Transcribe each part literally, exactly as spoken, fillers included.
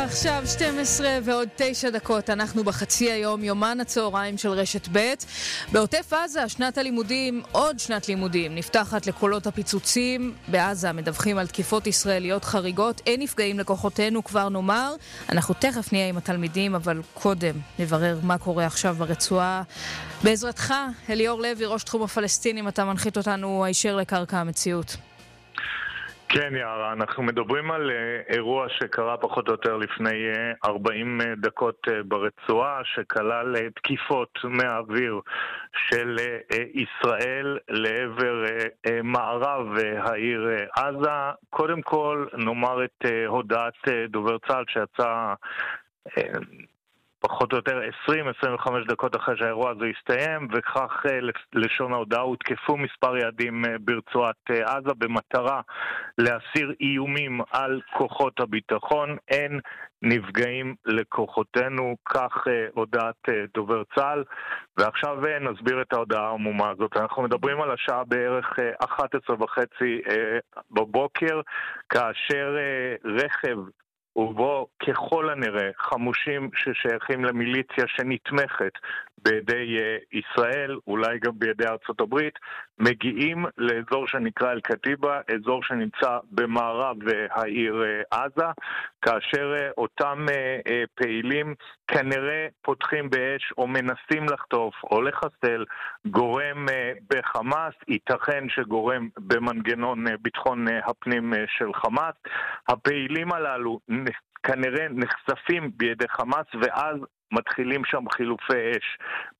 עכשיו שתים עשרה ועוד תשע דקות, אנחנו בחצי היום, יומן הצהריים של רשת ב'. בעוטף עזה, שנת הלימודים, עוד שנת לימודים, נפתחת לקולות הפיצוצים. בעזה מדווחים על תקיפות ישראליות חריגות, אין נפגעים לכוחותינו, כבר נאמר. אנחנו תכף נהיה עם התלמידים, אבל קודם נברר מה קורה עכשיו ברצועה. בעזרתך, אליאור לוי, ראש תחום הפלסטינים, אתה מנחית אותנו הישר לקרקע המציאות. כן, יערה, אנחנו מדברים על uh, אירוע שקרה פחות או יותר לפני uh, ארבעים דקות uh, ברצועה, שכלל uh, תקיפות מהאוויר של uh, uh, ישראל לעבר uh, uh, מערב uh, העיר uh, עזה. קודם כל נאמר את uh, הודעת uh, דובר צה"ל שיצא uh, פחות או יותר עשרים עד עשרים וחמש דקות אחרי שהאירוע הזה הסתיים, וכך לשון ההודעה הותקפו מספר יעדים ברצועת עזה במטרה להסיר איומים על כוחות הביטחון. אין נפגעים לכוחותינו, כך הודעת דובר צה"ל. ועכשיו נסביר את ההודעה העמומה הזאת. אנחנו מדברים על השעה בערך אחת עשרה וחצי בבוקר, כאשר רכב ובו ככל הנראה חמושים ששייכים למיליציה שנתמכת בידי ישראל, אולי גם בידי ארצות הברית, מגיעים לאזור שנקרא אל-קטיבה, אזור שנמצא במערב העיר עזה, כאשר אותם פעילים כנראה פותחים באש או מנסים לחטוף או לחסל גורם בחמאס, ייתכן שגורם במנגנון ביטחון הפנים של חמאס. הפעילים הללו כנראה נחשפים בידי חמאס, ואז מתחילים שם חילופי אש.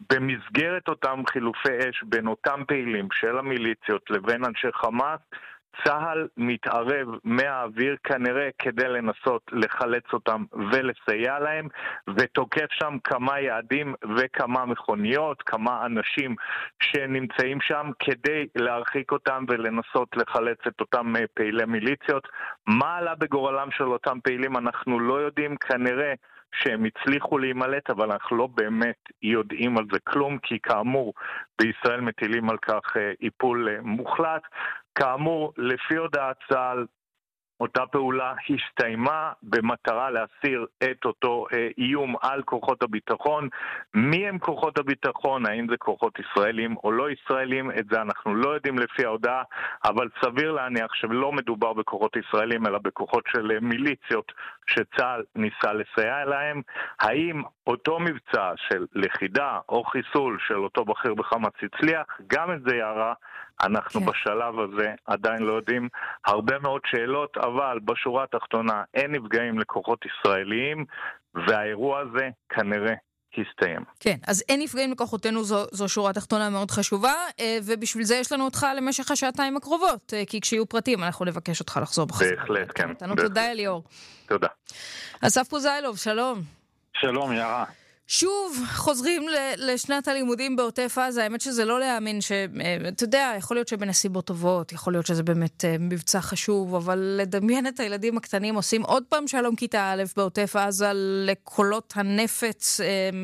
במסגרת אותם חילופי אש בין אותם פעילים של המיליציות לבין אנשי חמאס, צה"ל מתערב מהאוויר כנראה כדי לנסות לחלץ אותם ולסייע להם, ותוקף שם כמה יעדים וכמה מכוניות, כמה אנשים שנמצאים שם כדי להרחיק אותם ולנסות לחלץ את אותם פעילי מיליציות. מה עלה בגורלם של אותם פעילים אנחנו לא יודעים, כנראה שהם הצליחו להימלט, אבל אנחנו לא באמת יודעים על זה כלום, כי כאמור בישראל מטילים על כך איפול מוחלט. כאמור, לפי הודעת צה"ל, אותה פעולה הסתיימה במטרה להסיר את אותו אה, איום על כוחות הביטחון. מי הם כוחות הביטחון? האם זה כוחות ישראלים או לא ישראלים? את זה אנחנו לא יודעים לפי ההודעה, אבל סביר להניח שלא מדובר בכוחות ישראלים, אלא בכוחות של אה, מיליציות שצה"ל ניסה לסייע להם. האם אותו מבצע של לכידה או חיסול של אותו בכיר בחמאס הצליח? גם את זה יערה. אנחנו כן. בשלב הזה עדיין לא יודעים, הרבה מאוד שאלות, אבל בשורה התחתונה אין נפגעים לכוחות ישראליים, והאירוע הזה כנראה הסתיים. כן, אז אין נפגעים לכוחותינו, זו, זו שורה תחתונה מאוד חשובה, ובשביל זה יש לנו אותך למשך השעתיים הקרובות, כי כשיהיו פרטים אנחנו נבקש אותך לחזור בחזרה. בהחלט, כן. תנו תודה אליאור. תודה. אסף פוזיילוב, שלום. שלום, יערה. שוב חוזרים לשנת הלימודים בעוטף עזה. האמת שזה לא להאמין ש... אתה יודע, יכול להיות שבנסיבות טובות, יכול להיות שזה באמת מבצע חשוב, אבל לדמיין את הילדים הקטנים עושים עוד פעם שלום כיתה א' בעוטף עזה לקולות הנפץ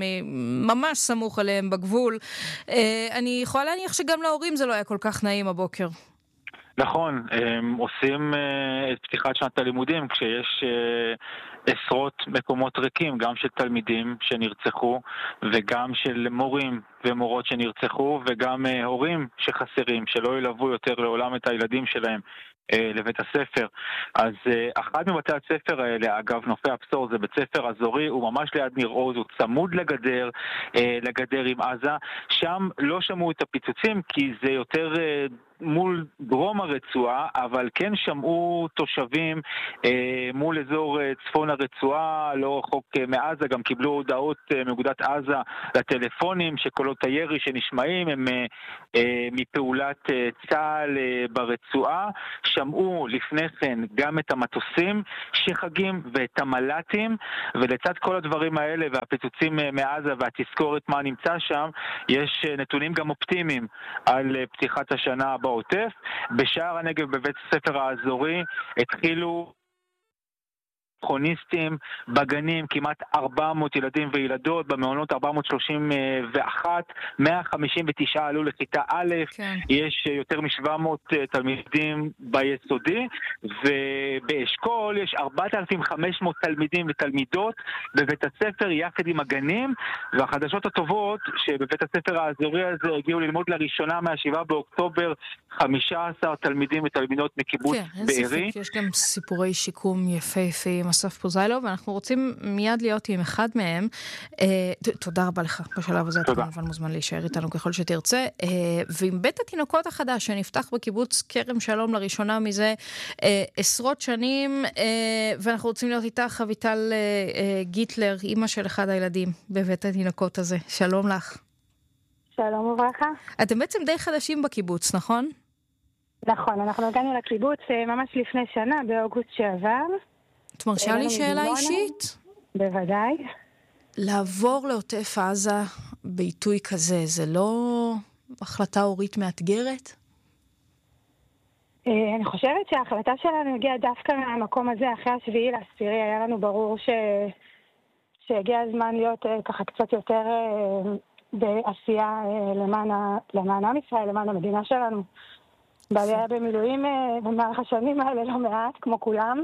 ממש סמוך אליהם בגבול. אני יכולה להניח שגם להורים זה לא היה כל כך נעים הבוקר. נכון, הם עושים את פתיחת שנת הלימודים כשיש עשרות מקומות ריקים, גם של תלמידים שנרצחו וגם של מורים ומורות שנרצחו וגם הורים שחסרים, שלא ילוו יותר לעולם את הילדים שלהם לבית הספר. אז אחד מבתי הספר האלה, אגב נופי הבשור, זה בית ספר אזורי, הוא ממש ליד ניר עוז, הוא צמוד לגדר, לגדר עם עזה. שם לא שמעו את הפיצוצים כי זה יותר מול דרום הרצועה, אבל כן שמעו תושבים אה, מול אזור אה, צפון הרצועה, לא רחוק אה, מעזה, גם קיבלו הודעות אה, מאוגדת עזה לטלפונים שקולות הירי שנשמעים הם אה, אה, מפעולת אה, צה"ל אה, ברצועה. שמעו לפני כן גם את המטוסים שחגים ואת המל"טים, ולצד כל הדברים האלה והפיצוצים אה, מעזה והתזכורת מה נמצא שם, יש אה, נתונים גם אופטימיים על אה, פתיחת השנה הבאה. עוטף. בשער הנגב בבית הספר האזורי התחילו תיכוניסטים, בגנים כמעט ארבע מאות ילדים וילדות, במעונות ארבע מאות שלושים ואחת, מאה חמישים ותשע עלו לכיתה א', כן. יש יותר מ-שבע מאות תלמידים ביסודי, ובאשכול יש ארבעת אלפים וחמש מאות תלמידים ותלמידות בבית הספר יחד עם הגנים, והחדשות הטובות שבבית הספר האזורי הזה הגיעו ללמוד לראשונה מה-שבעה באוקטובר חמישה עשר תלמידים ותלמידות מקיבוץ כן, בארי. אין ספק, יש גם סיפורי שיקום יפהפי עם אסף פוזיילוב, ואנחנו רוצים מיד להיות עם אחד מהם. אה, ת, תודה רבה לך בשלב הזה, אתה כמובן מוזמן להישאר איתנו ככל שתרצה. אה, ועם בית התינוקות החדש שנפתח בקיבוץ כרם שלום לראשונה מזה אה, עשרות שנים, אה, ואנחנו רוצים להיות איתך, אביטל אה, אה, גיטלר, אמא של אחד הילדים בבית התינוקות הזה. שלום לך. שלום וברכה. אתם בעצם די חדשים בקיבוץ, נכון? נכון, אנחנו הגענו לקיבוץ ממש לפני שנה, באוגוסט שעבר. את מרשה לי שאלה אישית? בוודאי. לעבור לעוטף עזה בעיתוי כזה, זה לא החלטה הורית מאתגרת? אני חושבת שההחלטה שלנו הגיעה דווקא מהמקום הזה, אחרי השביעי לעשירי, היה לנו ברור ש... שהגיע הזמן להיות ככה קצת יותר בעשייה למען, ה... למען עם ישראל, למען המדינה שלנו. בעלי היה במילואים במהלך השנים האלה לא מעט, כמו כולם.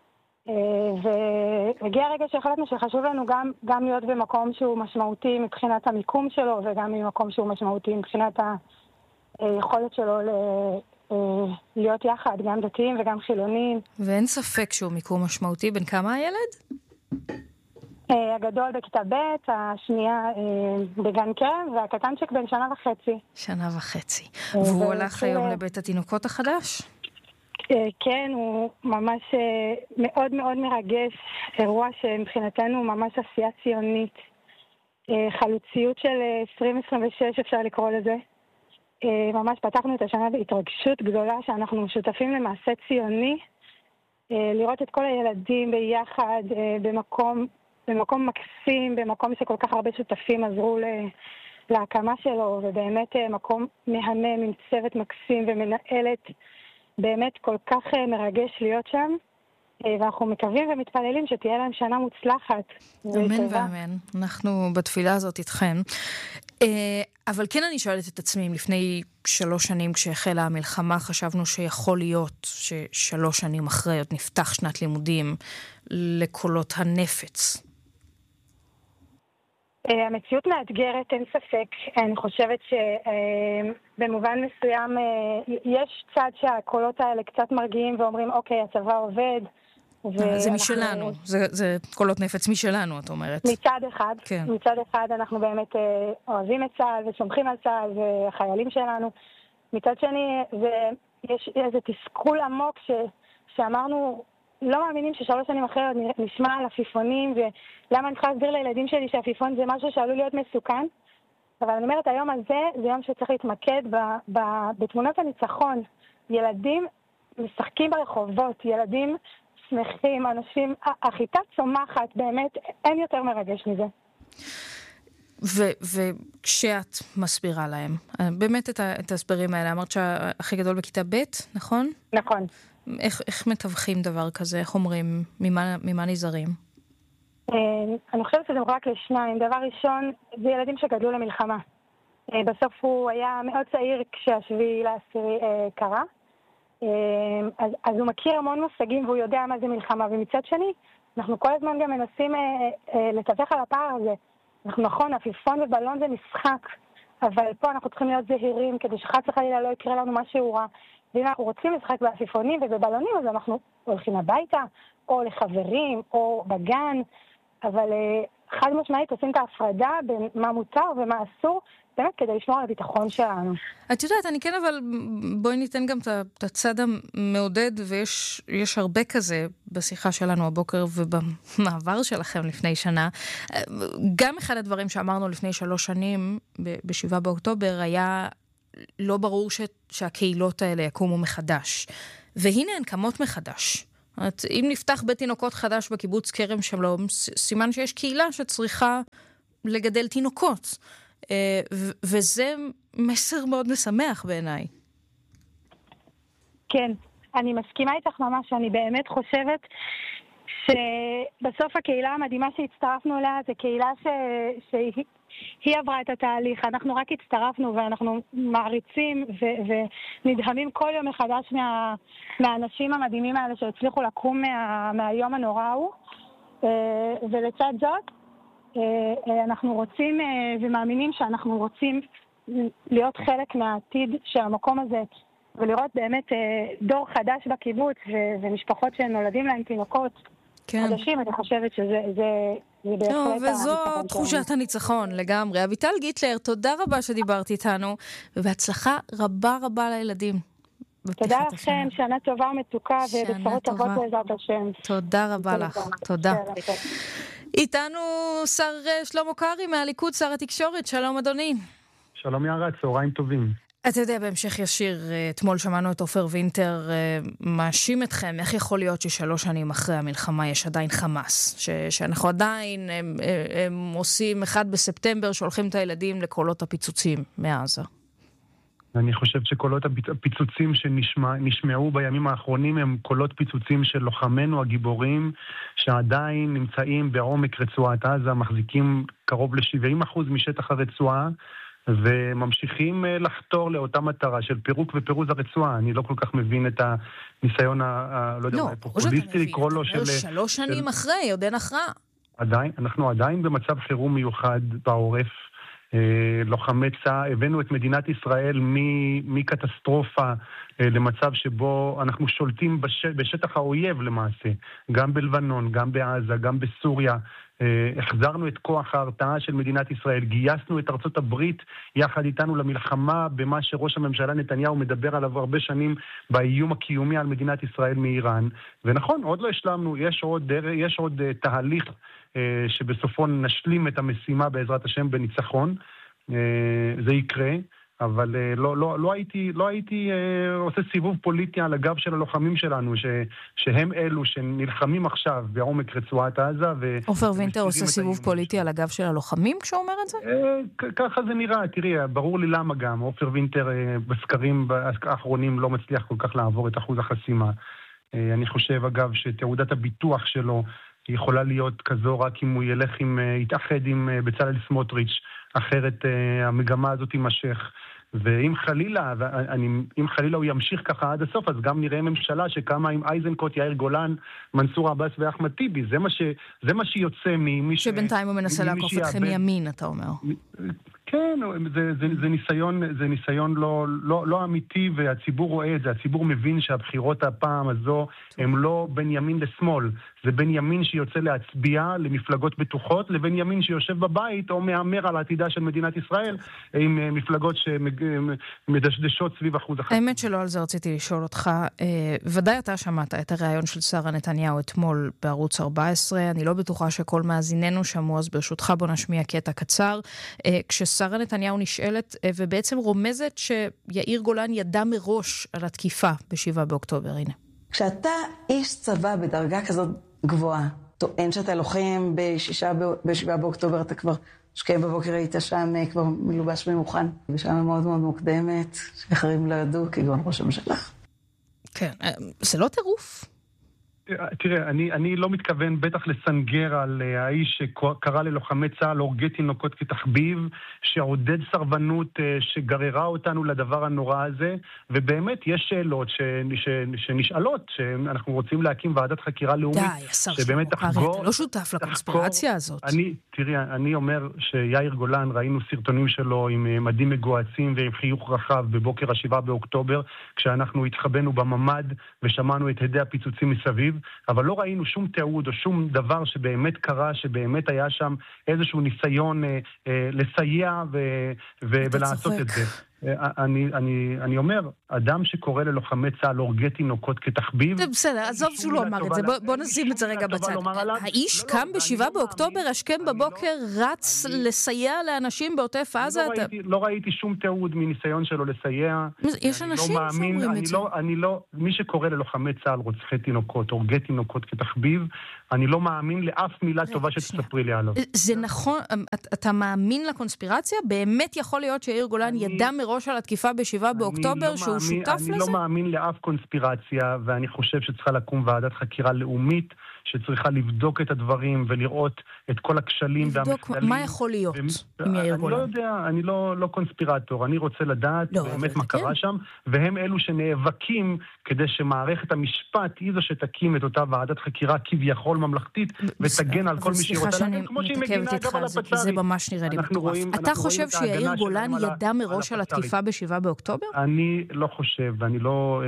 והגיע הרגע שהחלטנו שחשוב לנו גם, גם להיות במקום שהוא משמעותי מבחינת המיקום שלו, וגם במקום שהוא משמעותי מבחינת היכולת שלו להיות יחד, גם דתיים וגם חילונים. ואין ספק שהוא מיקום משמעותי. בין כמה הילד? הגדול בכיתה ב', השנייה בגן כרם, והקטנצ'יק בן שנה וחצי. שנה וחצי. והוא הלך היום לבית התינוקות החדש? כן, הוא ממש מאוד מאוד מרגש, אירוע שמבחינתנו הוא ממש עשייה ציונית, חלוציות של עשרים עשרים ושש אפשר לקרוא לזה. ממש פתחנו את השנה בהתרגשות גדולה שאנחנו שותפים למעשה ציוני, לראות את כל הילדים ביחד במקום, במקום מקסים, במקום שכל כך הרבה שותפים עזרו להקמה שלו, ובאמת מקום מהמם עם צוות מקסים ומנהלת באמת כל כך מרגש להיות שם, ואנחנו מקווים ומתפללים שתהיה להם שנה מוצלחת. אמן ואמן. אנחנו בתפילה הזאת איתכם. אבל כן אני שואלת את עצמי, אם לפני שלוש שנים כשהחלה המלחמה חשבנו שיכול להיות ששלוש שנים אחרי עוד נפתח שנת לימודים לקולות הנפץ. המציאות מאתגרת, אין ספק. אני חושבת שבמובן מסוים יש צד שהקולות האלה קצת מרגיעים ואומרים, אוקיי, הצבא עובד. זה משלנו, זה קולות נפץ משלנו, את אומרת. מצד אחד, מצד אחד אנחנו באמת אוהבים את צה"ל ושומחים על צה"ל והחיילים שלנו. מצד שני, יש איזה תסכול עמוק שאמרנו, לא מאמינים ששלוש שנים אחרי נשמע על עפיפונים, ולמה אני צריכה להסביר לילדים שלי שעפיפון זה משהו שעלול להיות מסוכן. אבל אני אומרת, היום הזה זה יום שצריך להתמקד ב, ב, בתמונות הניצחון. ילדים משחקים ברחובות, ילדים שמחים, אנשים, החיטה צומחת, באמת, אין יותר מרגש מזה. וכשאת מסבירה להם, באמת את ההסברים האלה, אמרת שהכי גדול בכיתה ב', נכון? נכון. איך, איך מתווכים דבר כזה? איך אומרים? ממה, ממה נזהרים? אני חושבת שזה רק לשניים. דבר ראשון, זה ילדים שגדלו למלחמה. בסוף הוא היה מאוד צעיר כשהשביעי לעשירי קרה. אז, אז הוא מכיר המון מושגים והוא יודע מה זה מלחמה. ומצד שני, אנחנו כל הזמן גם מנסים לתווך על הפער הזה. אנחנו נכון, עפיפון ובלון זה משחק, אבל פה אנחנו צריכים להיות זהירים כדי שחס וחלילה לא יקרה לנו משהו רע. ואם אנחנו רוצים לשחק בעפיפונים ובבלונים, אז אנחנו הולכים הביתה, או לחברים, או בגן, אבל חד משמעית עושים את ההפרדה בין מה מותר ומה אסור, באמת כדי לשמור על הביטחון שלנו. את יודעת, אני כן, אבל בואי ניתן גם את הצד המעודד, ויש יש הרבה כזה בשיחה שלנו הבוקר ובמעבר שלכם לפני שנה. גם אחד הדברים שאמרנו לפני שלוש שנים, בשבעה באוקטובר, היה לא ברור ש, שהקהילות האלה יקומו מחדש. והנה הן קמות מחדש. אם נפתח בית תינוקות חדש בקיבוץ כרם שלום, סימן שיש קהילה שצריכה לגדל תינוקות. וזה מסר מאוד משמח בעיניי. כן, אני מסכימה איתך ממש, אני באמת חושבת שבסוף הקהילה המדהימה שהצטרפנו אליה זה קהילה ש... שהיא היא עברה את התהליך, אנחנו רק הצטרפנו ואנחנו מעריצים ו- ונדהמים כל יום מחדש מה- מהאנשים המדהימים האלה שהצליחו לקום מה- מהיום הנורא הוא. ולצד זאת אנחנו רוצים ומאמינים שאנחנו רוצים להיות חלק מהעתיד של המקום הזה ולראות באמת דור חדש בקיבוץ ו- ומשפחות שנולדים להם תינוקות כן. חדשים. אני חושבת שזה זה, זה בהחלט טוב, וזו הניצחון תחושת שלנו. הניצחון לגמרי. אביטל גיטלר, תודה רבה שדיברת איתנו, ובהצלחה רבה רבה לילדים. תודה בפתיחת השנה. לכם, שנה טובה ומתוקה שנה ובשורות טובה. טובות בעזרת השם. תודה רבה לך, תודה. בסדר. איתנו שר אה, שלמה קרעי מהליכוד, שר התקשורת, שלום אדוני. שלום יערה, צהריים טובים. אתה יודע, בהמשך ישיר, אה, אתמול שמענו את עופר וינטר אה, מאשים אתכם, איך יכול להיות ששלוש שנים אחרי המלחמה יש עדיין חמאס, ש- שאנחנו עדיין הם, הם, הם עושים אחד בספטמבר, שולחים את הילדים לקולות הפיצוצים מעזה. אני חושב שקולות הפיצוצים שנשמעו בימים האחרונים הם קולות פיצוצים של לוחמינו הגיבורים שעדיין נמצאים בעומק רצועת עזה, מחזיקים קרוב ל-שבעים אחוז משטח הרצועה וממשיכים לחתור לאותה מטרה של פירוק ופירוז הרצועה. אני לא כל כך מבין את הניסיון ה... לא יודע, לא, הפופוליסטי לקרוא לו של... שלוש שנים אחרי, עוד אין הכרעה. עדיין, אנחנו עדיין במצב חירום מיוחד בעורף. לוחמי צה"ל, הבאנו את מדינת ישראל מקטסטרופה למצב שבו אנחנו שולטים בשטח האויב למעשה, גם בלבנון, גם בעזה, גם בסוריה. החזרנו את כוח ההרתעה של מדינת ישראל, גייסנו את ארצות הברית יחד איתנו למלחמה במה שראש הממשלה נתניהו מדבר עליו הרבה שנים, באיום הקיומי על מדינת ישראל מאיראן. ונכון, עוד לא השלמנו, יש עוד, יש עוד תהליך שבסופו נשלים את המשימה בעזרת השם בניצחון. זה יקרה, אבל לא, לא, לא הייתי, לא הייתי עושה סיבוב פוליטי על הגב של הלוחמים שלנו, ש, שהם אלו שנלחמים עכשיו בעומק רצועת עזה. עופר וינטר עושה סיבוב פוליטי על הגב של הלוחמים כשהוא אומר את זה? ככה זה נראה, תראי, ברור לי למה גם. עופר וינטר בסקרים האחרונים לא מצליח כל כך לעבור את אחוז החסימה. אני חושב אגב שתעודת הביטוח שלו יכולה להיות כזו רק אם הוא ילך עם, יתאחד עם בצלאל סמוטריץ', אחרת המגמה הזאת תימשך. ואם חלילה, ואני, אם חלילה הוא ימשיך ככה עד הסוף, אז גם נראה ממשלה שקמה עם אייזנקוט, יאיר גולן, מנסור עבאס ואחמד טיבי. זה מה ש, זה מה שיוצא ממי ש... שבינתיים הוא מנסה לעקוף אתכם מימין, אתה אומר. כן, זה, זה, זה ניסיון, זה ניסיון לא, לא, לא אמיתי, והציבור רואה את זה. הציבור מבין שהבחירות הפעם הזו הם לא בין ימין לשמאל. זה בין ימין שיוצא להצביע למפלגות בטוחות, לבין ימין שיושב בבית או מאמר על העתידה של מדינת ישראל, עם מפלגות שמדשדשות סביב אחוז החסימה. האמת שלא על זה רציתי לשאול אותך. ודאי אתה שמעת את הרעיון של שרה נתניהו אתמול בערוץ ארבע עשרה. אני לא בטוחה שכל מאזיננו שמעו, אז ברשותך בוא נשמיע קטע קצר. כששרה נתניהו נשאלת ובעצם רומזת שיאיר גולן ידע מראש על התקיפה בשבעה באוקטובר. הנה. כשאתה איש צבא בדרגה כזאת גבוהה, טוען שאתה לוחם בשישה, בשבעה באוקטובר, אתה כבר שקיים בבוקר היית שם כבר מלובש ומוכן, בשעה מאוד מאוד מוקדמת, שאחרים לא ידעו, כגון ראש הממשלה. כן, זה לא טירוף? תראה, אני, אני לא מתכוון בטח לסנגר על uh, האיש שקרא ללוחמי צה"ל הורגי תינוקות כתחביב, שעודד סרבנות, uh, שגררה אותנו לדבר הנורא הזה, ובאמת יש שאלות ש, ש, שנשאלות, שאנחנו רוצים להקים ועדת חקירה לאומית. די, השר שלמה קרעי, אתה לא שותף לקונספירציה הזאת. אני, תראי, אני אומר שיאיר גולן, ראינו סרטונים שלו עם מדים מגועצים ועם חיוך רחב בבוקר השבעה באוקטובר, כשאנחנו התחבאנו בממד ושמענו את הדי הפיצוצים מסביב, אבל לא ראינו שום תיעוד או שום דבר שבאמת קרה, שבאמת היה שם איזשהו ניסיון אה, אה, לסייע ו, ו, ולעשות את זה. אני, אני, אני אומר, אדם שקורא ללוחמי צה"ל הורגי תינוקות כתחביב... זה בסדר, עזוב שהוא לא אמר את זה, בוא נשים את זה רגע בצד. האיש קם בשבעה באוקטובר, השכם בבוקר, רץ לסייע לאנשים בעוטף עזה? לא ראיתי שום תיעוד מניסיון שלו לסייע. יש אנשים שאומרים את זה. אני לא, מי שקורא ללוחמי צה"ל רוצחי תינוקות, הורגי תינוקות כתחביב, אני לא מאמין לאף מילה טובה שתספרי לי עליו. זה נכון, אתה מאמין לקונספירציה? באמת יכול להיות שיאיר גולן ידע מראש על התקיפה בשבעה באוקטובר שהוא שותף לזה? אני לא מאמין לאף קונספירציה, ואני חושב שצריכה לקום ועדת חקירה לאומית שצריכה לבדוק את הדברים ולראות את כל הכשלים והמחדלים. לבדוק מה יכול להיות ו... עם יאיר גולן? אני לא יודע, אני לא, לא קונספירטור, אני רוצה לדעת לא, באמת מה קרה כן. שם, והם אלו שנאבקים כדי שמערכת המשפט היא זו שתקים את אותה ועדת חקירה כביכול ממלכתית, ותגן על כל מי שהיא רוצה להגן, כמו שהיא מגינה גם על הפצ"רית. זה ממש נראה לי מטורף. אתה חושב שיאיר גולן ידע מראש על התקיפה בשבעה באוקטובר? אני לא חושב, ואני לא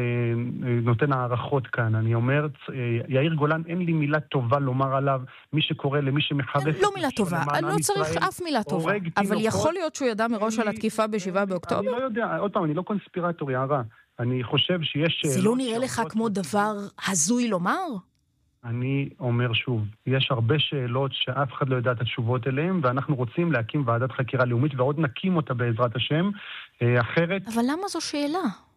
נותן הערכות כאן. אני אומר, יאיר גולן, אין לי מילה טובה לומר עליו, מי שקורא למי שמחבס... לא מילה טובה, אני לא צריך אף מילה טובה, אבל יכול להיות שהוא ידע מראש על התקיפה בשבעה באוקטובר? אני לא יודע, עוד פעם, אני לא קונספירטור, יערה. אני חושב שיש... זה לא נראה לך כמו דבר הזוי לומר? אני אומר שוב, יש הרבה שאלות שאף אחד לא יודע את התשובות אליהן, ואנחנו רוצים להקים ועדת חקירה לאומית, ועוד נקים אותה בעזרת השם, אחרת... אבל למה זו שאלה?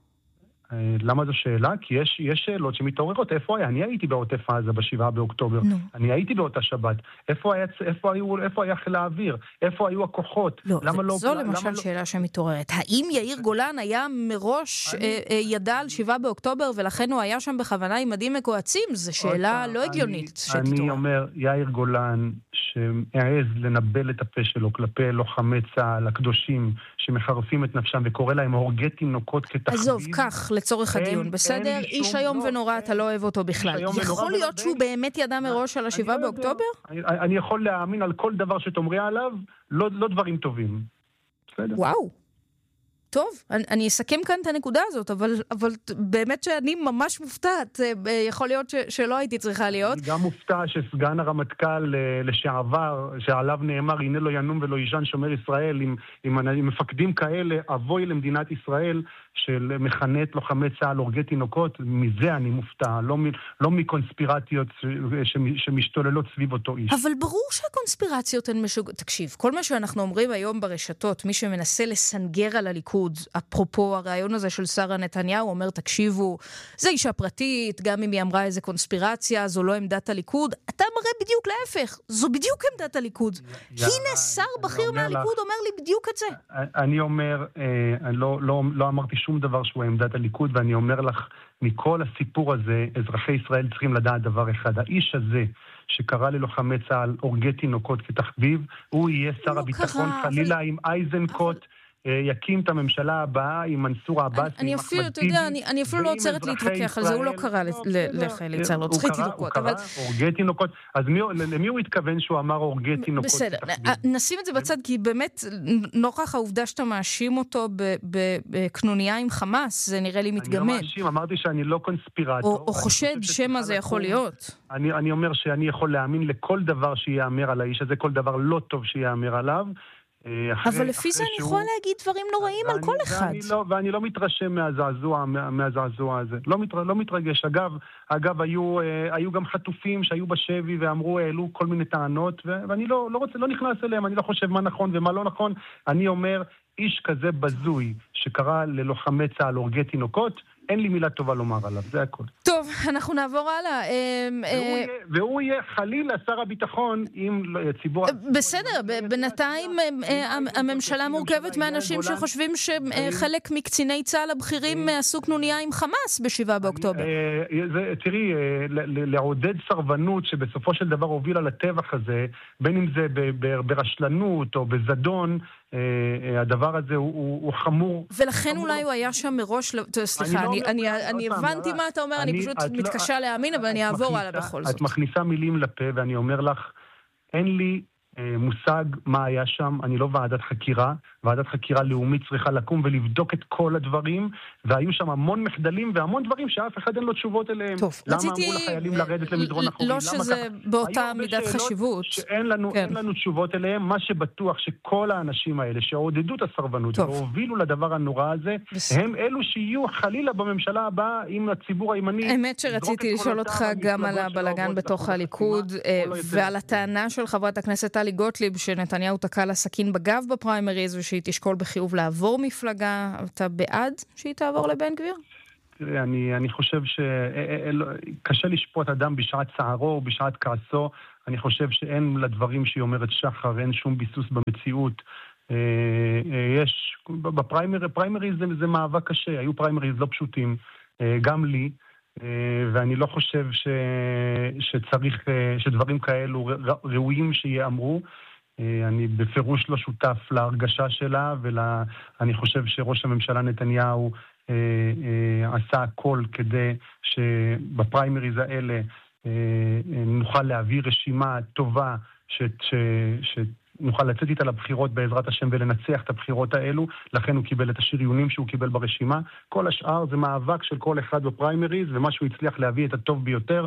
למה זו שאלה? כי יש, יש שאלות שמתעוררות. איפה היה? אני הייתי בעוטף עזה בשבעה באוקטובר. No. אני הייתי באותה שבת. איפה היה, איפה היו, איפה היה חיל האוויר? איפה היו הכוחות? לא, למה זה, לא, זו למה למשל לא... שאלה שמתעוררת. האם יאיר גולן היה מראש אני... אה, ידע על שבעה באוקטובר, ולכן הוא היה שם בכוונה עם מדים מקועצים? זו שאלה לא הגיונית שתתעורר. אני אומר, יאיר גולן, שהעז לנבל את הפה שלו כלפי לוחמי צה"ל, הקדושים, שמחרפים את נפשם, וקורא להם הורגי תינוקות כתחביב. עזוב, כך, לצורך הדיון, בסדר? איש היום ונורא, אתה לא אוהב אותו בכלל. יכול להיות שהוא באמת ידע מראש על השבעה באוקטובר? אני יכול להאמין על כל דבר שתאמרי עליו, לא דברים טובים. בסדר? וואו. טוב, אני, אני אסכם כאן את הנקודה הזאת, אבל, אבל באמת שאני ממש מופתעת, יכול להיות ש, שלא הייתי צריכה להיות. אני גם מופתע שסגן הרמטכ"ל לשעבר, שעליו נאמר, הנה לא ינום ולא ישן שומר ישראל, עם, עם, עם מפקדים כאלה, אבוי למדינת ישראל, של מכנת לוחמי צה"ל הורגי תינוקות, מזה אני מופתע, לא, לא מקונספירציות שמשתוללות סביב אותו איש. אבל ברור שהקונספירציות הן משוג... תקשיב, כל מה שאנחנו אומרים היום ברשתות, מי שמנסה לסנגר על הליכוד, אפרופו הרעיון הזה של שרה נתניהו, אומר, תקשיבו, זה אישה פרטית, גם אם היא אמרה איזה קונספירציה, זו לא עמדת הליכוד, אתה מראה בדיוק להפך, זו בדיוק עמדת הליכוד. הנה שר בכיר מהליכוד אומר לי בדיוק את זה. אני אומר, לא, לא, לא אמרתי שום דבר שהוא עמדת הליכוד, ואני אומר לך, מכל הסיפור הזה, אזרחי ישראל צריכים לדעת דבר אחד. האיש הזה, שקרא ללוחמי צה"ל הורגי תינוקות כתחביב, הוא יהיה שר הביטחון חלילה עם אייזנקוט, יקים את הממשלה הבאה עם מנסור עבאס, עם אחמד טיבי. אני אפילו לא עוצרת להתווכח על זה, הוא לא קרא לחיילי צה"ל, לא צריכי תינוקות. הוא קרא הורגי תינוקות, אז למי הוא התכוון שהוא אמר הורגי תינוקות? בסדר, נשים את זה בצד, כי באמת, נוכח העובדה שאתה מאשים אותו בקנוניה עם חמאס, זה נראה לי מתגמד. אני לא מאשים, אמרתי שאני לא קונספירטור. או חושד שמה זה יכול להיות. אני אומר שאני יכול להאמין לכל דבר שיאמר על האיש הזה, כל דבר לא טוב שיאמר עליו. אבל לפי זה אני יכולה להגיד דברים נוראים על כל אחד. ואני לא מתרשם מהזעזוע הזה. לא מתרגש. אגב, היו גם חטופים שהיו בשבי ואמרו, העלו כל מיני טענות, ואני לא נכנס אליהם, אני לא חושב מה נכון ומה לא נכון. אני אומר, איש כזה בזוי שקרא ללוחמי צה"ל הורגי תינוקות, אין לי מילה טובה לומר עליו, זה הכל. טוב, אנחנו נעבור הלאה. והוא יהיה חלילה שר הביטחון עם ציבור... בסדר, בינתיים הממשלה מורכבת מאנשים שחושבים שחלק מקציני צה"ל הבכירים עשו קנוניה עם חמאס בשבעה באוקטובר. תראי, לעודד סרבנות שבסופו של דבר הובילה לטבח הזה, בין אם זה ברשלנות או בזדון, הדבר הזה הוא חמור. ולכן אולי הוא היה שם מראש, סליחה, אני הבנתי מה אתה אומר, אני פשוט מתקשה להאמין, אבל אני אעבור הלאה בכל זאת. את מכניסה מילים לפה, ואני אומר לך, אין לי מושג מה היה שם, אני לא ועדת חקירה, ועדת חקירה לאומית צריכה לקום ולבדוק את כל הדברים, והיו שם המון מחדלים והמון דברים שאף אחד אין לו תשובות אליהם. טוב, למה רציתי... אמרו לחיילים לרדת למדרון אחורי? לא שזה באותה מידת חשיבות. שאין לנו, כן. אין לנו תשובות אליהם, מה שבטוח שכל האנשים האלה שעודדו את הסרבנות והובילו לדבר הנורא הזה, בסדר. הם אלו שיהיו חלילה בממשלה הבאה עם הציבור הימני. האמת שרציתי לשאול אותך גם על הבלגן בתוך הליכוד, ועל הטענה של חברת הכנסת טלי גוטליב, שנתניהו תקע לה סכין בגב בפריימריז, ושהיא תשקול בחיוב לעבור מפלגה. אתה בעד שהיא תעבור לבן גביר? תראה, אני, אני חושב שקשה לשפוט אדם בשעת צערו או בשעת כעסו. אני חושב שאין לדברים שהיא אומרת שחר, אין שום ביסוס במציאות. יש, בפריימריז זה, זה מאבק קשה, היו פריימריז לא פשוטים, גם לי. ואני לא חושב ש... שצריך, שדברים כאלו ראויים שיאמרו. אני בפירוש לא שותף להרגשה שלה, ואני חושב שראש הממשלה נתניהו עשה הכל כדי שבפריימריז האלה נוכל להביא רשימה טובה ש... ש... ש... נוכל לצאת איתה לבחירות בעזרת השם ולנצח את הבחירות האלו, לכן הוא קיבל את השריונים שהוא קיבל ברשימה. כל השאר זה מאבק של כל אחד בפריימריז, ומה שהוא הצליח להביא את הטוב ביותר,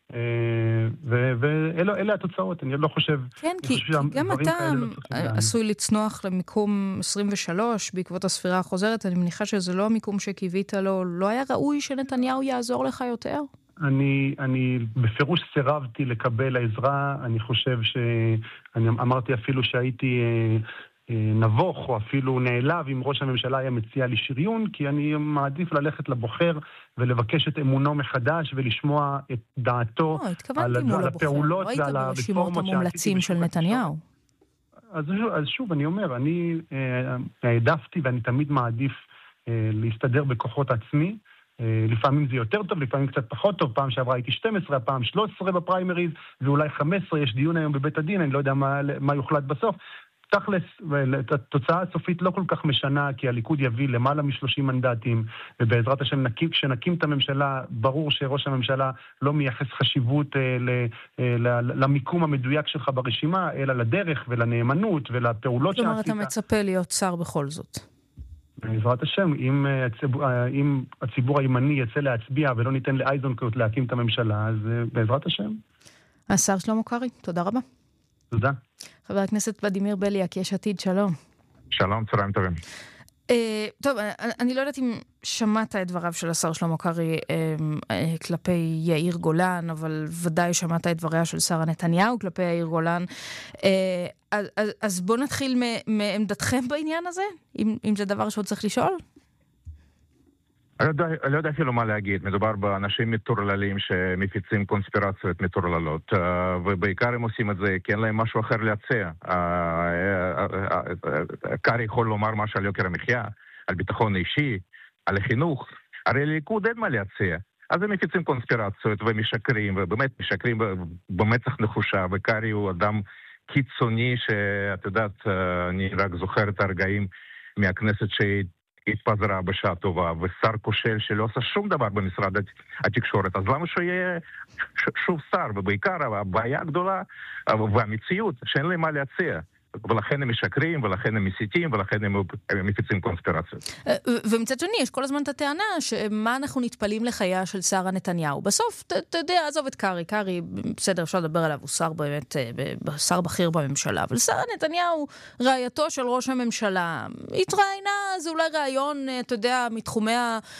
ואלה התוצאות. אני לא חושב... כן, כי גם אתה עשוי לצנוח למיקום עשרים ושלוש בעקבות הספירה החוזרת, אני מניחה שזה לא המיקום שקיווית לו, לא היה ראוי שנתניהו יעזור לך יותר? אני, אני בפירוש סירבתי לקבל העזרה. אני חושב ש... אני אמרתי אפילו שהייתי אה, אה, נבוך, או אפילו נעלב אם ראש הממשלה היה מציע לי שריון, כי אני מעדיף ללכת לבוחר ולבקש את אמונו מחדש ולשמוע את דעתו לא, על, על הפעולות לא ועל הרפורמות המומלצים של נתניהו. אז, אז שוב, אני אומר, אני אה, העדפתי ואני תמיד מעדיף אה, להסתדר בכוחות עצמי. לפעמים זה יותר טוב, לפעמים קצת פחות טוב. פעם שעברה הייתי שתים עשרה, פעם שלוש עשרה בפריימריז, ואולי חמש עשרה. יש דיון היום בבית הדין, אני לא יודע מה, מה יוחלט בסוף. תכלס, התוצאה הסופית לא כל כך משנה, כי הליכוד יביא למעלה מ-שלושים מנדטים, ובעזרת השם נקים, כשנקים את הממשלה, ברור שראש הממשלה לא מייחס חשיבות אה, ל, אה, למיקום המדויק שלך ברשימה, אלא לדרך ולנאמנות ולפעולות שעשית. כלומר, אתה מצפה להיות שר בכל זאת. בעזרת השם, אם הציבור, אם הציבור הימני יצא להצביע ולא ניתן לאייזנקוט להקים את הממשלה, אז בעזרת השם. השר שלמה קרעי, תודה רבה. תודה. חבר הכנסת ולדימיר בליאק, יש עתיד, שלום. שלום, צהריים טובים. טוב, אני לא יודעת אם שמעת את דבריו של השר שלמה קרעי כלפי יאיר גולן, אבל ודאי שמעת את דבריה של שרה נתניהו כלפי יאיר גולן. אז בואו נתחיל מעמדתכם בעניין הזה, אם זה דבר שעוד צריך לשאול. אני לא יודע אפילו מה להגיד. מדובר באנשים מטורללים שמפיצים קונספירציות מטורללות, ובעיקר הם עושים את זה כי אין להם משהו אחר להציע. קרעי יכול לומר משהו על יוקר המחיה, על ביטחון אישי, על החינוך. הרי לליכוד אין מה להציע. אז הם מפיצים קונספירציות ומשקרים, ובאמת משקרים במצח נחושה, וקרעי הוא אדם קיצוני שאת יודעת, אני רק זוכר את הרגעים מהכנסת שהיא התפזרה בשעה טובה, ושר כושל שלא עושה שום דבר במשרד התקשורת. אז למה שהוא יהיה שוב שר? ובעיקר הבעיה הגדולה והמציאות שאין להם מה להציע. ולכן הם משקרים, ולכן הם מסיתים, ולכן הם מפיצים קונספירציות. ומצד שני, יש כל הזמן את הטענה שמה אנחנו נטפלים לחייה של שרה נתניהו. בסוף, אתה יודע, עזוב את קרעי, קרעי, בסדר, אפשר לדבר עליו, הוא שר באמת, שר בכיר בממשלה, אבל שרה נתניהו, רעייתו של ראש הממשלה, התראיינה, זה אולי רעיון, אתה יודע, מתחומי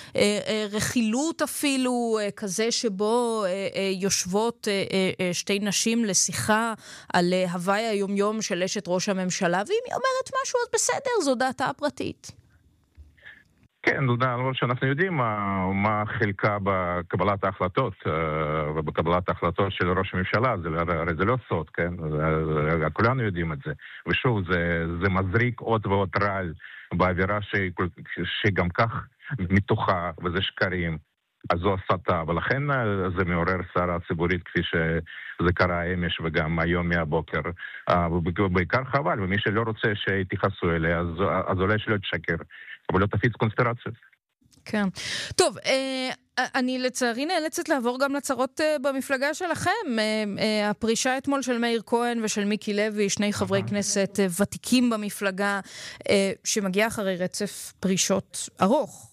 הרכילות אפילו, כזה שבו יושבות שתי נשים לשיחה על הוואי היומיום של אשת ראש הממשלה, ואם היא אומרת משהו, אז בסדר, זו דעתה הפרטית. כן, למרות שאנחנו יודעים מה, מה חלקה בקבלת ההחלטות, ובקבלת ההחלטות של ראש הממשלה, זה, הרי זה לא סוד, כן? כולנו יודעים את זה. ושוב, זה, זה מזריק עוד ועוד רעל באווירה שגם כך מתוחה, וזה שקרים. אז זו הסתה, ולכן זה מעורר סערה ציבורית כפי שזה קרה אמש וגם היום מהבוקר. ובעיקר חבל, ומי שלא רוצה שיתייחסו אליה, אז, אז אולי שלא תשקר, אבל לא תפיץ קונספירציות. כן. טוב, אני לצערי נאלצת לעבור גם לצרות במפלגה שלכם. הפרישה אתמול של מאיר כהן ושל מיקי לוי, שני חברי כנסת ותיקים במפלגה, שמגיע אחרי רצף פרישות ארוך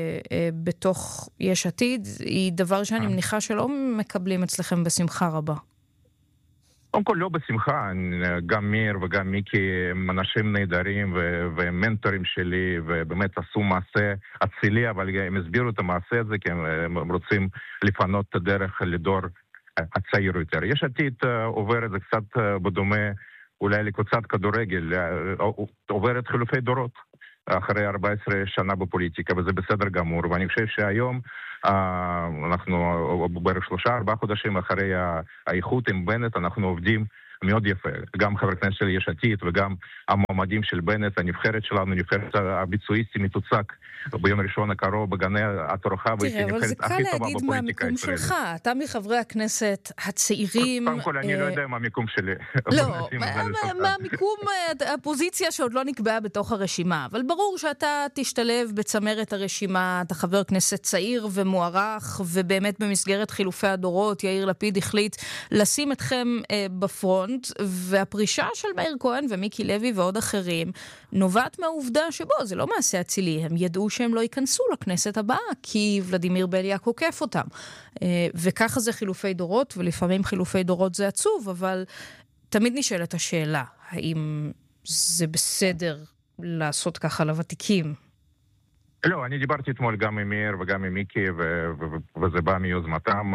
בתוך יש עתיד, היא דבר שאני מניחה שלא מקבלים אצלכם בשמחה רבה. קודם כל לא בשמחה, גם מאיר וגם מיקי הם אנשים נהדרים והם מנטורים שלי, ובאמת עשו מעשה אצילי, אבל הם הסבירו את המעשה הזה כי הם רוצים לפנות את הדרך לדור הצעיר יותר. יש עתיד עוברת, זה קצת בדומה אולי לקבוצת כדורגל, עוברת חילופי דורות אחרי ארבע עשרה שנה בפוליטיקה, וזה בסדר גמור, ואני חושב שהיום אנחנו בערך שלושה, ארבעה חודשים אחרי האיחוד עם בנט, אנחנו עובדים מאוד יפה. גם חברי כנסת של יש עתיד וגם המועמדים של בנט, הנבחרת שלנו, נבחרת הביצועיסטים, מתוצק ביום ראשון הקרוב בגני התערוכה, תראה, אבל זה קל להגיד מהמיקום שלך. אתה מחברי הכנסת הצעירים... קודם כל, אני לא יודע מה המיקום שלי. לא, מהמיקום, הפוזיציה שעוד לא נקבעה בתוך הרשימה, אבל ברור שאתה תשתלב בצמרת הרשימה, אתה חבר כנסת צעיר ומוערך, ובאמת במסגרת חילופי הדורות, יאיר לפיד החליט לשים אתכם בפרונט, והפרישה של מאיר כהן ומיקי לוי ועוד אחרים, נובעת מהעובדה שבו, זה לא מעשה אצילי, הם ידעו שהם לא ייכנסו לכנסת הבאה, כי ולדימיר בליאק עוקף אותם. וככה זה חילופי דורות, ולפעמים חילופי דורות זה עצוב, אבל תמיד נשאלת השאלה, האם זה בסדר לעשות ככה לוותיקים? לא, אני דיברתי אתמול גם עם מאיר וגם עם מיקי, וזה בא מיוזמתם,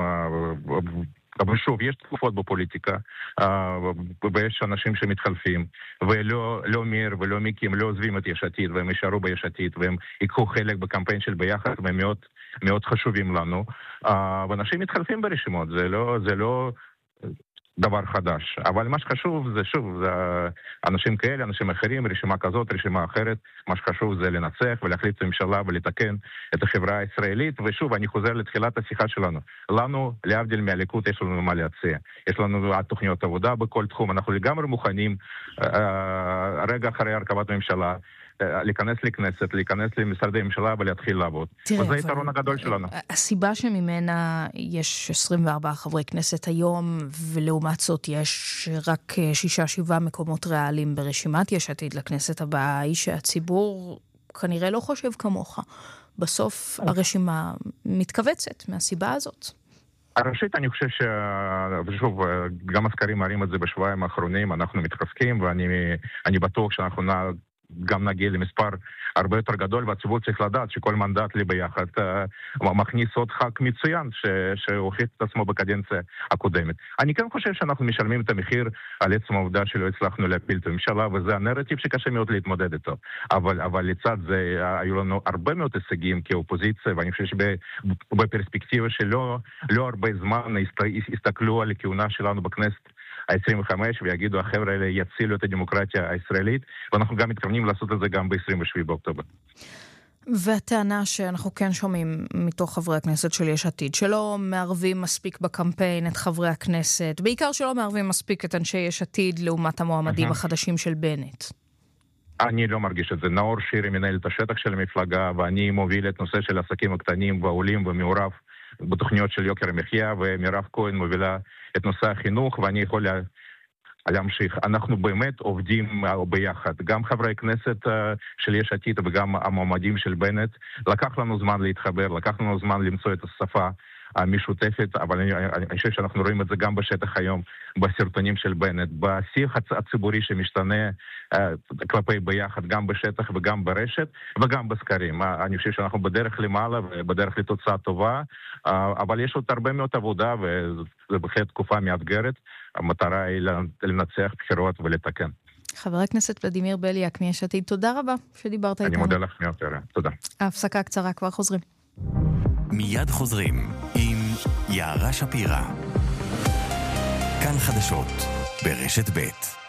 אבל שוב, יש תקופות בפוליטיקה, ויש אנשים שמתחלפים, ולא לא מאיר ולא מיקי, הם לא עוזבים את יש עתיד, והם יישארו ביש עתיד, והם ייקחו חלק בקמפיין של ביחד, והם מאוד, מאוד חשובים לנו. ואנשים מתחלפים ברשימות, זה לא, זה לא דבר חדש. אבל מה שחשוב זה, שוב, זה אנשים כאלה, אנשים אחרים, רשימה כזאת, רשימה אחרת, מה שחשוב זה לנצח ולהחליט בממשלה ולתקן את החברה הישראלית, ושוב, אני חוזר לתחילת השיחה שלנו. לנו, להבדיל מהליכוד, יש לנו מה להציע. יש לנו תוכניות עבודה בכל תחום, אנחנו לגמרי מוכנים, רגע אחרי הרכבת הממשלה, להיכנס לכנסת, להיכנס למשרדי ממשלה ולהתחיל לעבוד. וזה היתרון הגדול שלנו. הסיבה שממנה יש עשרים וארבעה חברי כנסת היום, ולעומת זאת יש רק שישה שבעה מקומות ריאליים ברשימת יש עתיד לכנסת הבאה, היא שהציבור כנראה לא חושב כמוך. בסוף הרשימה מתכווצת מהסיבה הזאת. הראשית, אני חושב ש... ושוב, גם הסקרים מראים את זה בשבועיים האחרונים, אנחנו מתחזקים, ואני בטוח שאנחנו נע... גם נגיע למספר הרבה יותר גדול, והציבור צריך לדעת שכל מנדט לי ביחד uh, מכניס עוד ח"כ מצוין ש- שהוכיח את עצמו בקדנציה הקודמת. אני כן חושב שאנחנו משלמים את המחיר על עצם העובדה שלא הצלחנו להפיל את הממשלה, וזה הנרטיב שקשה מאוד להתמודד איתו. אבל, אבל לצד זה היו לנו הרבה מאוד הישגים כאופוזיציה, ואני חושב שבפרספקטיבה שלא לא הרבה זמן הסתכלו על הכהונה שלנו בכנסת ה-עשרים וחמש, ויגידו, החבר'ה האלה יצילו את הדמוקרטיה הישראלית, ואנחנו גם מתכוונים לעשות את זה גם ב-עשרים ושבעה באוקטובר. והטענה שאנחנו כן שומעים מתוך חברי הכנסת של יש עתיד, שלא מערבים מספיק בקמפיין את חברי הכנסת, בעיקר שלא מערבים מספיק את אנשי יש עתיד לעומת המועמדים החדשים של בנט. אני לא מרגיש את זה. נאור שירי מנהל את השטח של המפלגה, ואני מוביל את נושא של עסקים הקטנים והעולים ומעורב בתוכניות של יוקר המחיה, ומירב כהן מובילה את נושא החינוך, ואני יכול לה... להמשיך. אנחנו באמת עובדים ביחד. גם חברי כנסת של יש עתיד וגם המועמדים של בנט. לקח לנו זמן להתחבר, לקח לנו זמן למצוא את השפה המשותפת, אבל אני, אני חושב שאנחנו רואים את זה גם בשטח היום, בסרטונים של בנט, בשיח הציבורי שמשתנה uh, כלפי ביחד, גם בשטח וגם ברשת, וגם בסקרים. Uh, אני חושב שאנחנו בדרך למעלה ובדרך לתוצאה טובה, uh, אבל יש עוד הרבה מאוד עבודה, וזה בהחלט תקופה מאתגרת. המטרה היא לנצח בחירות ולתקן. חבר הכנסת ולדימיר בליאק מיש עתיד, תודה רבה שדיברת איתנו. אני מודה לך מאוד, תודה. ההפסקה קצרה, כבר חוזרים. מיד חוזרים עם יערה שפירא. כאן חדשות ברשת ב'.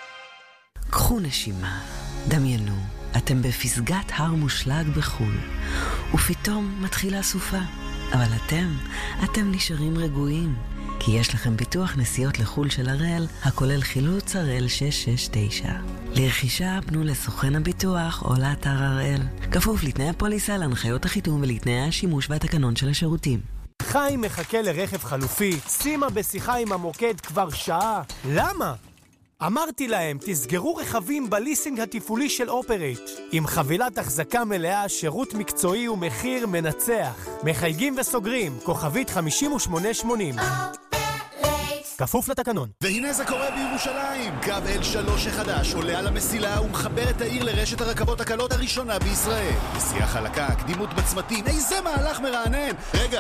קחו נשימה, דמיינו, אתם בפסגת הר מושלג בחול, ופתאום מתחילה סופה. אבל אתם, אתם נשארים רגועים, כי יש לכם ביטוח נסיעות לחול של הראל, הכולל חילוץ הראל שש שש תשע. לרכישה פנו לסוכן הביטוח או לאתר הראל. כפוף לתנאי הפוליסה, להנחיות החיתום ולתנאי השימוש והתקנון של השירותים. חיים מחכה לרכב חלופי, שימה בשיחה עם המוקד כבר שעה. למה? אמרתי להם, תסגרו רכבים בליסינג התפעולי של אופרייט. עם חבילת החזקה מלאה, שירות מקצועי ומחיר מנצח. מחייגים וסוגרים, כוכבית חמישים ושמונה שמונים. כפוף לתקנון. והנה זה קורה בירושלים. קו אל שלוש החדש עולה על המסילה ומחבר את העיר לרשת הרכבות הקלות הראשונה בישראל. נסיעה חלקה, קדימות בצמתים, איזה מהלך מרענן. רגע,